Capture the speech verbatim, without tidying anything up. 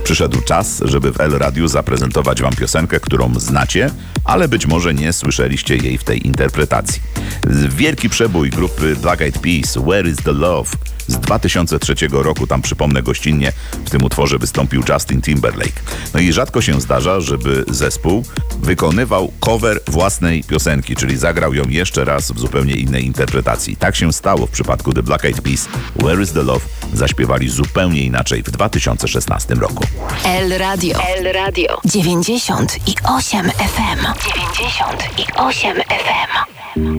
Przyszedł czas, żeby w El Radiu zaprezentować wam piosenkę, którą znacie, ale być może nie słyszeliście jej w tej interpretacji. Wielki przebój grupy Black Eyed Peas, Where is the Love? Z dwa tysiące trzeciego roku, tam przypomnę gościnnie, w tym utworze wystąpił Justin Timberlake. No i rzadko się zdarza, żeby zespół wykonywał cover własnej piosenki, czyli zagrał ją jeszcze raz w zupełnie innej interpretacji. Tak się stało w przypadku The Black Eyed Peas. Where is the Love? Zaśpiewali zupełnie inaczej w dwa tysiące szesnastym roku. El Radio. El Radio. dziewięćdziesiąt i osiem F M. dziewięćdziesiąt i osiem F M.